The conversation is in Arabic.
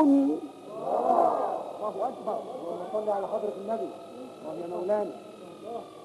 الله أكبر. اللهم صل على حضرة النبي. يا مولانا